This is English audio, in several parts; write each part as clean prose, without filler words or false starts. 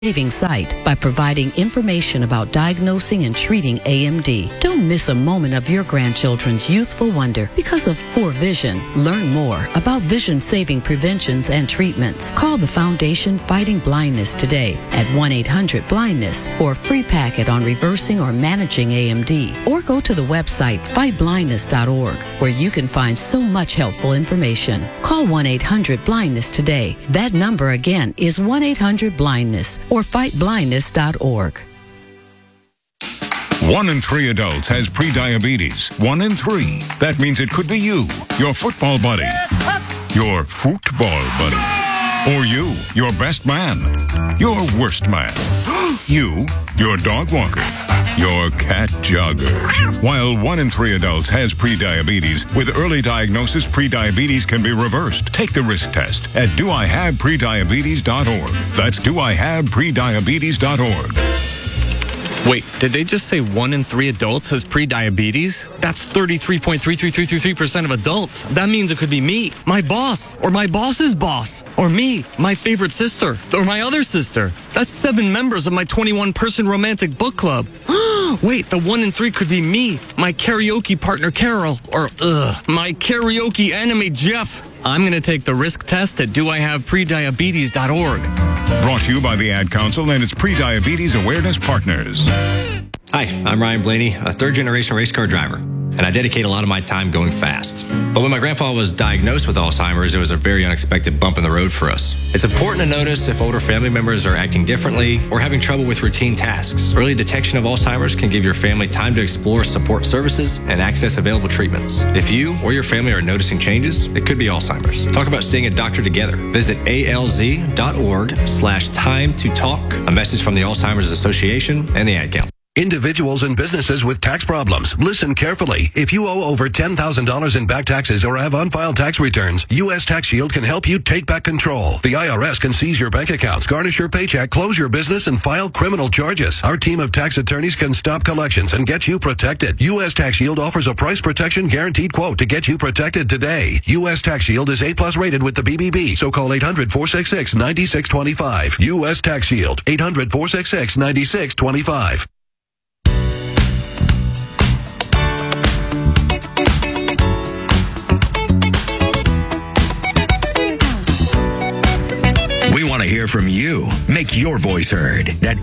saving site by providing information about diagnosing and treating AMD. Don't miss a moment of your grandchildren's youthful wonder because of poor vision. Learn more about vision-saving preventions and treatments. Call the Foundation Fighting Blindness today at 1-800-BLINDNESS for a free packet on reversing or managing AMD. Or go to the website fightblindness.org where you can find so much helpful information. Call 1-800-BLINDNESS today. That number again is 1-800-BLINDNESS. or fightblindness.org. 1 in 3 adults has prediabetes. 1 in 3. That means it could be you, your football buddy, your football buddy, or you, your best man, your worst man, you, your dog walker, your cat jogger. While 1 in 3 adults has prediabetes, with early diagnosis, prediabetes can be reversed. Take the risk test at doihaveprediabetes.org. That's doihaveprediabetes.org. Wait, did they just say 1 in 3 adults has prediabetes? That's 33.33333% of adults. That means it could be me, my boss, or my boss's boss, or me, my favorite sister, or my other sister. That's 7 members of my 21-person romantic book club. Wait, the 1 in 3 could be me, my karaoke partner Carol, or my karaoke enemy Jeff. I'm going to take the risk test at doihaveprediabetes.org. Brought to you by the Ad Council and its Prediabetes Awareness Partners. Hi, I'm Ryan Blaney, a third-generation race car driver, and I dedicate a lot of my time going fast. But when my grandpa was diagnosed with Alzheimer's, it was a very unexpected bump in the road for us. It's important to notice if older family members are acting differently or having trouble with routine tasks. Early detection of Alzheimer's can give your family time to explore support services and access available treatments. If you or your family are noticing changes, it could be Alzheimer's. Talk about seeing a doctor together. Visit alz.org/time to talk. A message from the Alzheimer's Association and the Ad Council. Individuals and businesses with tax problems, listen carefully. If you owe over $10,000 in back taxes or have unfiled tax returns, U.S. Tax Shield can help you take back control. The IRS can seize your bank accounts, garnish your paycheck, close your business, and file criminal charges. Our team of tax attorneys can stop collections and get you protected. U.S. Tax Shield offers a price protection guaranteed quote to get you protected today. U.S. Tax Shield is A+ rated with the BBB, so call 800-466-9625. U.S. Tax Shield, 800-466-9625. We want to hear from you. Make your voice heard at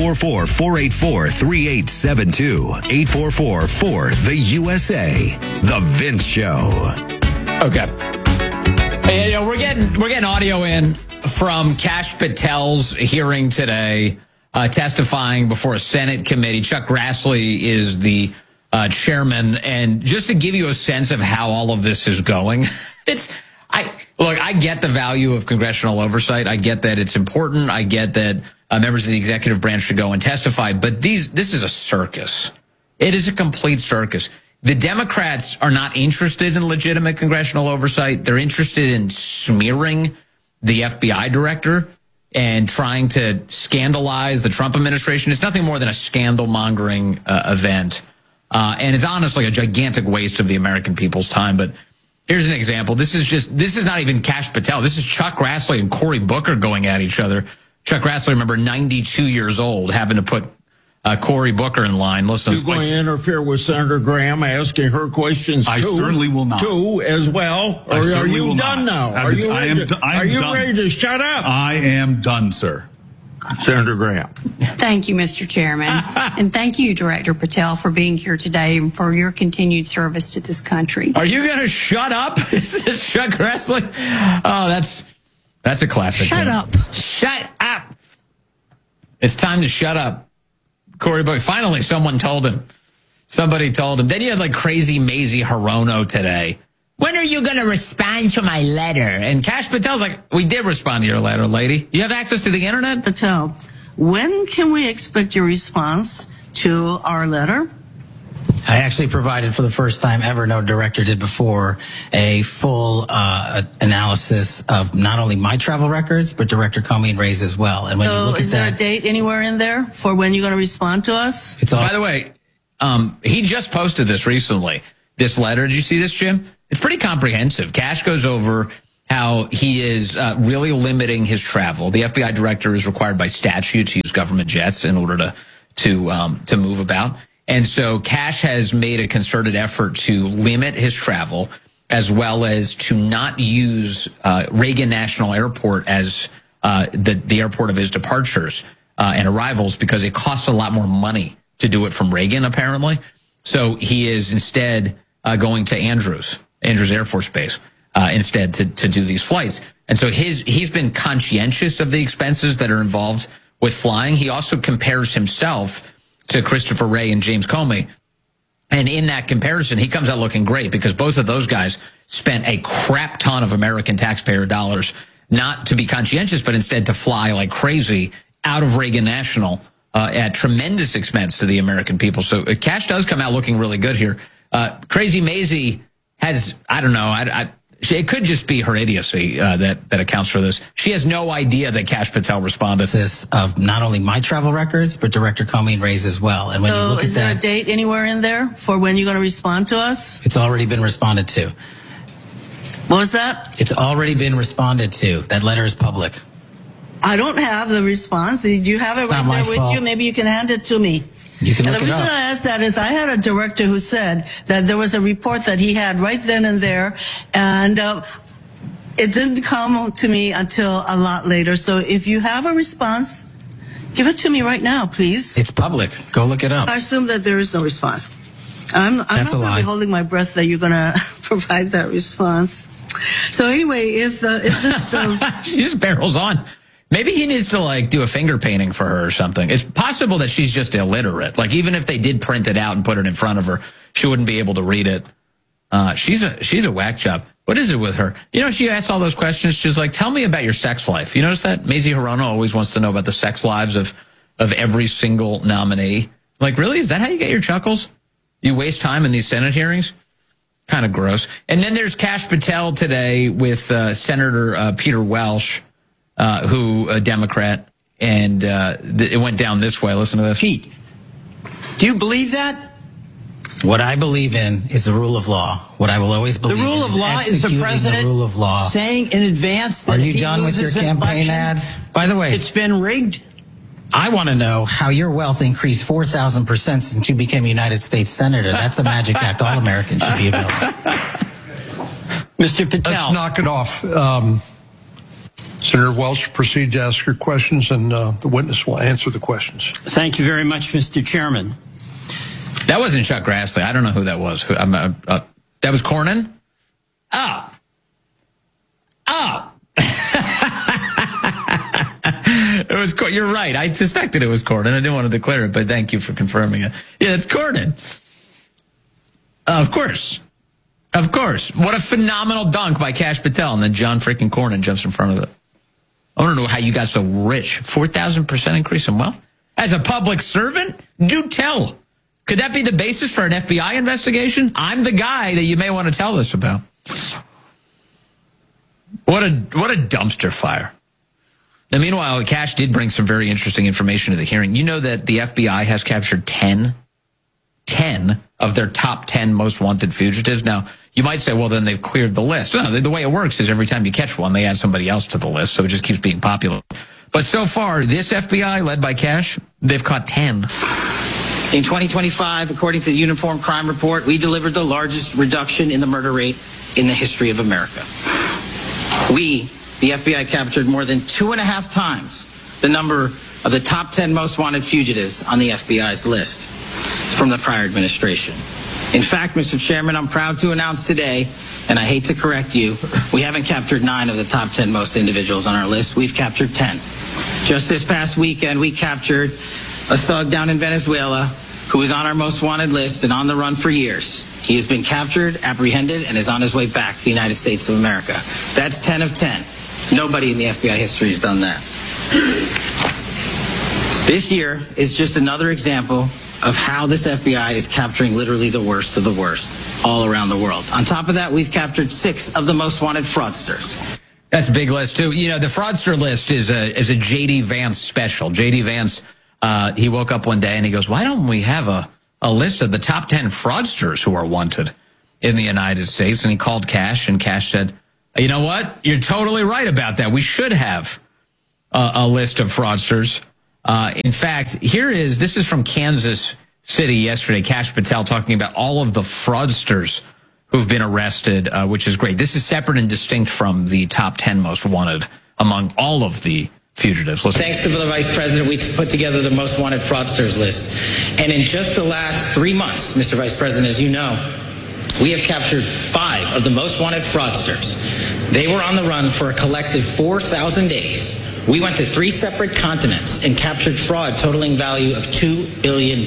844-484-3872. 844-4-THE-USA. The Vince Show. Okay. Hey, you know, we're getting audio in from Kash Patel's hearing today, testifying before a Senate committee. Chuck Grassley is the chairman, and just to give you a sense of how all of this is going, I get the value of congressional oversight. I get that it's important. I get that members of the executive branch should go and testify. But this is a circus. It is a complete circus. The Democrats are not interested in legitimate congressional oversight. They're interested in smearing the FBI director and trying to scandalize the Trump administration. It's nothing more than a scandal-mongering event. And it's honestly a gigantic waste of the American people's time. But here's an example. This is not even Kash Patel. This is Chuck Grassley and Cory Booker going at each other. Chuck Grassley, remember, 92 years old, having to put Cory Booker in line. Listen, you're going to interfere with Senator Graham, asking her questions I certainly will not. Too, as well. Or are you done now? Are you ready to shut up? I am done, sir. Senator Graham. Thank you, Mr. Chairman. And thank you, Director Patel, for being here today and for your continued service to this country. Are you going to shut up? Is this Chuck Grassley? Oh, that's a classic. Shut up. Shut up. It's time to shut up. Cory Booker. Finally, somebody told him. Then you had like crazy Mazie Hirono today. When are you going to respond to my letter? And Kash Patel's like, we did respond to your letter, lady. You have access to the internet? Patel, when can we expect your response to our letter? I actually provided for the first time ever, no director did before, a full analysis of not only my travel records, but Director Comey and Ray's as well. And when you look at that, is there a date anywhere in there for when you're going to respond to us? By the way, he just posted this recently, this letter. Did you see this, Jim? It's pretty comprehensive. Kash goes over how he is really limiting his travel. The FBI director is required by statute to use government jets in order to move about. And so Kash has made a concerted effort to limit his travel, as well as to not use Reagan National Airport as the airport of his departures and arrivals, because it costs a lot more money to do it from Reagan, apparently. So he is instead going to Andrews Air Force Base instead to do these flights. And so he's been conscientious of the expenses that are involved with flying. He also compares himself to Christopher Wray and James Comey. And in that comparison, he comes out looking great, because both of those guys spent a crap ton of American taxpayer dollars, not to be conscientious, but instead to fly like crazy out of Reagan National at tremendous expense to the American people. So Kash does come out looking really good here. Crazy Maisie has, I don't know, it could just be her idiocy that accounts for this. She has no idea that Kash Patel responded. This of not only my travel records, but Director Comey and Ray's as well. And when you look at is there a date anywhere in there for when you're going to respond to us? It's already been responded to. What was that? It's already been responded to. That letter is public. I don't have the response. Did you have it right there with you? Maybe you can hand it to me. You can look it up. The reason I asked that is I had a director who said that there was a report that he had right then and there, and it didn't come to me until a lot later. So if you have a response, give it to me right now, please. It's public. Go look it up. I assume that there is no response. I'm not going to be holding my breath that you're going to provide that response. So anyway, if this she just barrels on. Maybe he needs to do a finger painting for her or something. It's possible that she's just illiterate. Like, even if they did print it out and put it in front of her, she wouldn't be able to read it. She's a whack job. What is it with her? You know, she asks all those questions. She's like, tell me about your sex life. You notice that? Mazie Hirono always wants to know about the sex lives of every single nominee. Like, really? Is that how you get your chuckles? You waste time in these Senate hearings? Kind of gross. And then there's Kash Patel today with Senator Peter Welch, who a Democrat, and it went down this way. Listen to this. Pete, do you believe that? What I believe in is the rule of law. What I will always believe in. The rule of law is the president rule of law. saying in advance that Are you done with your campaign ad? By the way, it's been rigged. I want to know how your wealth increased 4,000% since you became a United States Senator. That's a magic act all Americans should be about. Mr. Patel. Let's knock it off. Senator Welch, proceed to ask your questions, and the witness will answer the questions. Thank you very much, Mr. Chairman. That wasn't Chuck Grassley. I don't know who that was. That was Cornyn? Oh. It was. You're right. I suspected it was Cornyn. I didn't want to declare it, but thank you for confirming it. Yeah, it's Cornyn. Of course. What a phenomenal dunk by Kash Patel, and then John freaking Cornyn jumps in front of it. I want to know how you got so rich. 4,000% increase in wealth? As a public servant? Do tell. Could that be the basis for an FBI investigation? I'm the guy that you may want to tell this about. What a dumpster fire. Now, meanwhile, Kash did bring some very interesting information to the hearing. You know that the FBI has captured 10 of their top 10 most wanted fugitives. Now, you might say, well, then they've cleared the list. No, the way it works is every time you catch one, they add somebody else to the list, so it just keeps being popular. But so far, this FBI, led by Kash, they've caught 10. In 2025, according to the Uniform Crime Report, we delivered the largest reduction in the murder rate in the history of America. We, the FBI, captured more than 2.5 times the number of the top 10 most wanted fugitives on the FBI's list from the prior administration. In fact, Mr. Chairman, I'm proud to announce today, and I hate to correct you, we haven't captured 9 of the top 10 most individuals on our list. We've captured 10. Just this past weekend, we captured a thug down in Venezuela who was on our most wanted list and on the run for years. He has been captured, apprehended, and is on his way back to the United States of America. That's 10 of 10. Nobody in the FBI history has done that. This year is just another example of how this FBI is capturing literally the worst of the worst all around the world. On top of that, we've captured 6 of the most wanted fraudsters. That's a big list, too. You know, the fraudster list is a J.D. Vance special. J.D. Vance, he woke up one day and he goes, why don't we have a list of the top 10 fraudsters who are wanted in the United States? And he called Kash, and Kash said, You know what? You're totally right about that. We should have a list of fraudsters. In fact, this is from Kansas City yesterday. Kash Patel talking about all of the fraudsters who've been arrested, which is great. This is separate and distinct from the top 10 most wanted among all of the fugitives. Listen. Thanks to the Vice President, we put together the most wanted fraudsters list. And in just the last 3 months, Mr. Vice President, as you know, we have captured 5 of the most wanted fraudsters. They were on the run for a collective 4,000 days. We went to 3 separate continents and captured fraud totaling value of $2 billion.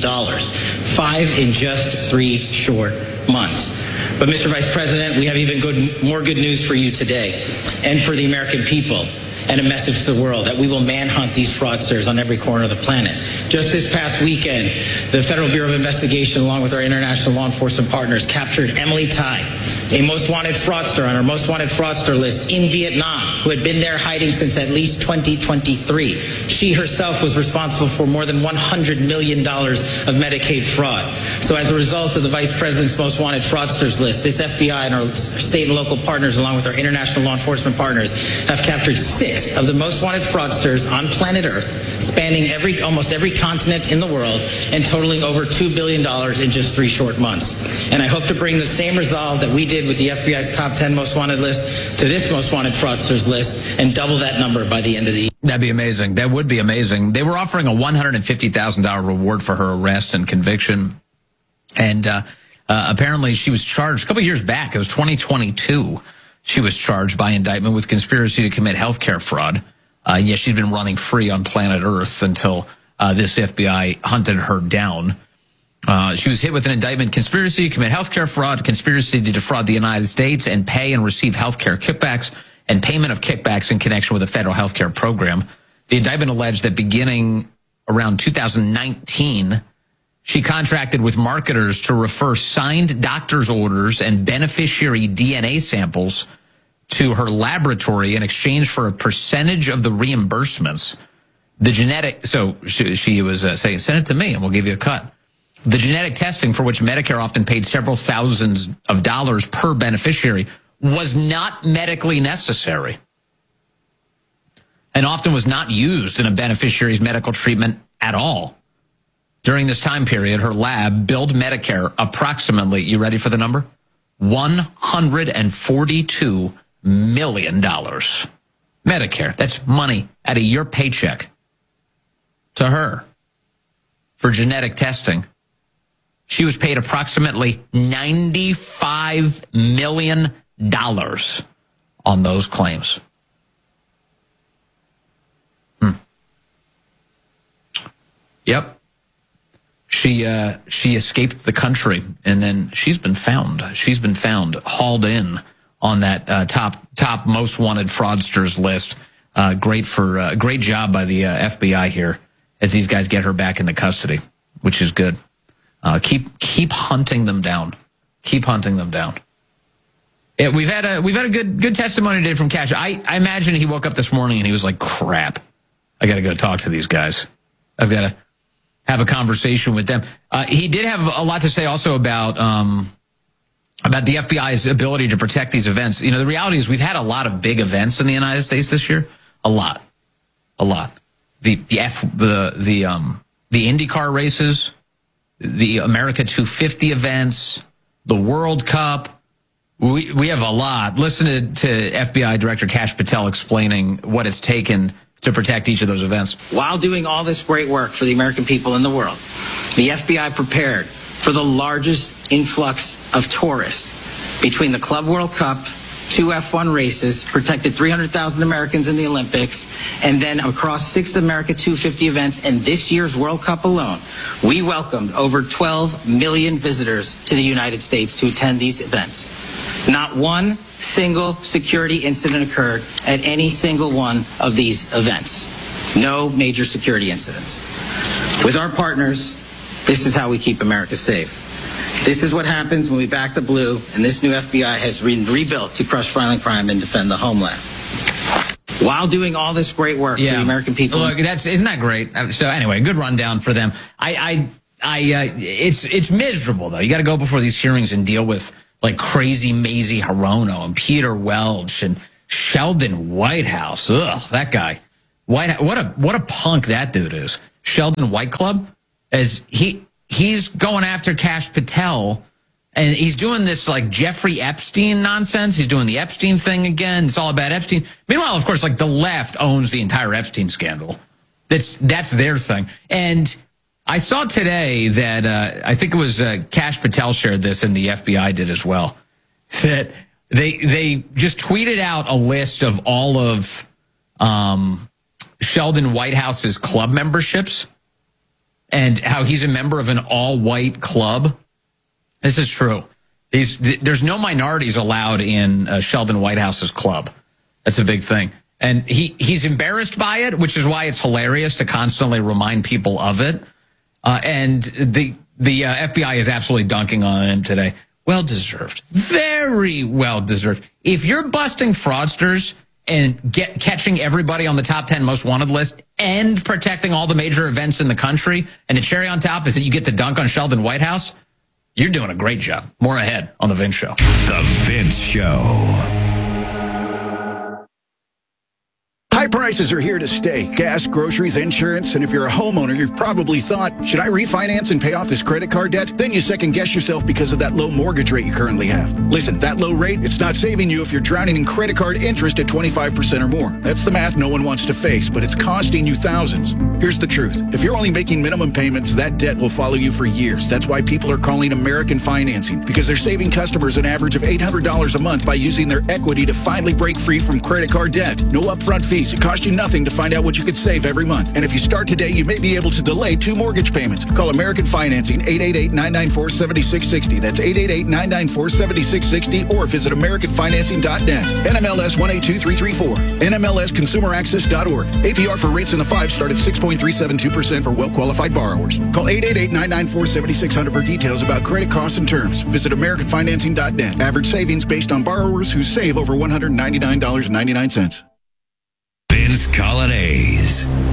5 in just 3 short months. But Mr. Vice President, we have even more good news for you today and for the American people, and a message to the world that we will manhunt these fraudsters on every corner of the planet. Just this past weekend, the Federal Bureau of Investigation, along with our international law enforcement partners, captured Emily Tai, a most wanted fraudster on our most wanted fraudster list in Vietnam, who had been there hiding since at least 2023. She herself was responsible for more than $100 million of Medicaid fraud. So as a result of the Vice President's most wanted fraudsters list, this FBI and our state and local partners, along with our international law enforcement partners, have captured 6 of the most wanted fraudsters on planet Earth, spanning almost every continent in the world and totaling over $2 billion in just 3 short months. And I hope to bring the same resolve that we did with the FBI's top 10 most wanted list to this most wanted fraudsters list and double that number by the end of the year. That'd be amazing. That would be amazing. They were offering a $150,000 reward for her arrest and conviction. And apparently she was charged a couple years back. It was 2022. She was charged by indictment with conspiracy to commit healthcare fraud. She's been running free on planet Earth until this FBI hunted her down. She was hit with an indictment, conspiracy to commit healthcare fraud, conspiracy to defraud the United States and pay and receive healthcare kickbacks, and payment of kickbacks in connection with a federal healthcare program. The indictment alleged that beginning around 2019, she contracted with marketers to refer signed doctor's orders and beneficiary DNA samples to her laboratory in exchange for a percentage of the reimbursements. She was saying, send it to me and we'll give you a cut. The genetic testing, for which Medicare often paid several thousands of dollars per beneficiary, was not medically necessary and often was not used in a beneficiary's medical treatment at all. During this time period, her lab billed Medicare approximately, you ready for the number? $142 million. Medicare, that's money out of your paycheck to her for genetic testing. She was paid approximately $95 million on those claims. Yep. She escaped the country, and then she's been found. She's been found, hauled in on that top most wanted fraudsters list. Great job by the FBI here as these guys get her back into custody, which is good. Keep hunting them down. Keep hunting them down. Yeah, we've had a good testimony today from Kash. I imagine he woke up this morning and he was like, "Crap, I got to go talk to these guys. I've got to have a conversation with them." He did have a lot to say also about the FBI's ability to protect these events. You know, the reality is we've had a lot of big events in the United States this year. A lot. The IndyCar races, the America 250 events, the World Cup. We have a lot. Listen to FBI Director Kash Patel explaining what it's taken to protect each of those events. While doing all this great work for the American people in the world, the FBI prepared for the largest influx of tourists between the Club World Cup, 2 F1 races, protected 300,000 Americans in the Olympics, and then across 6 America 250 events and this year's World Cup alone, we welcomed over 12 million visitors to the United States to attend these events. Not one single security incident occurred at any single one of these events. No major security incidents. With our partners, this is how we keep America safe. This is what happens when we back the blue, and this new FBI has been rebuilt to crush violent crime and defend the homeland. While doing all this great work for the American people. Look, isn't that great? So anyway, good rundown for them. It's miserable though. You got to go before these hearings and deal with like Crazy Maisie Hirono and Peter Welch and Sheldon Whitehouse. Ugh, that guy. What a punk that dude is. Sheldon White Club, as he's going after Kash Patel, and he's doing this like Jeffrey Epstein nonsense. He's doing the Epstein thing again. It's all about Epstein. Meanwhile, of course, like the left owns the entire Epstein scandal. That's their thing. And I saw today that I think it was Kash Patel shared this, and the FBI did as well, that they just tweeted out a list of all of Sheldon Whitehouse's club memberships and how he's a member of an all-white club. This is true. There's no minorities allowed in Sheldon Whitehouse's club. That's a big thing. And he's embarrassed by it, which is why it's hilarious to constantly remind people of it. And the FBI is absolutely dunking on him today. Well-deserved. Very well-deserved. If you're busting fraudsters and catching everybody on the top 10 most wanted list and protecting all the major events in the country, and the cherry on top is that you get to dunk on Sheldon Whitehouse, you're doing a great job. More ahead on The Vince Show. The Vince Show. High prices are here to stay. Gas, groceries, insurance, and if you're a homeowner, you've probably thought, should I refinance and pay off this credit card debt? Then you second guess yourself because of that low mortgage rate you currently have. Listen, that low rate, it's not saving you if you're drowning in credit card interest at 25% or more. That's the math no one wants to face, but it's costing you thousands. Here's the truth. If you're only making minimum payments, that debt will follow you for years. That's why people are calling American Financing, because they're saving customers an average of $800 a month by using their equity to finally break free from credit card debt. No upfront fees. It costs you nothing to find out what you could save every month. And if you start today, you may be able to delay 2 mortgage payments. Call American Financing, 888-994-7660. That's 888-994-7660, or visit AmericanFinancing.net. NMLS 182334. NMLSConsumerAccess.org. APR for rates in the 5 start at 6.372% for well-qualified borrowers. Call 888-994-7600 for details about credit costs and terms. Visit AmericanFinancing.net. Average savings based on borrowers who save over $199.99. Vince Colonnese.